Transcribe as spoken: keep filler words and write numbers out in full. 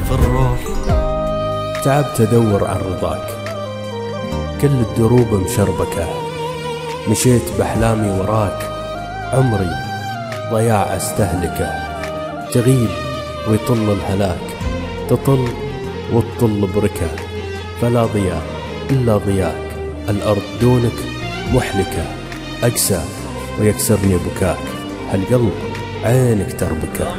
في الروح. تعبت أدور عن رضاك، كل الدروب مشربكة، مشيت بأحلامي وراك، عمري ضياع استهلكه. تغيب ويطل الهلاك، تطل وتطل بركة، فلا ضياء إلا ضياك، الأرض دونك محلكة. أقسى ويكسرني بكاك، هالقلب عينك تربكه.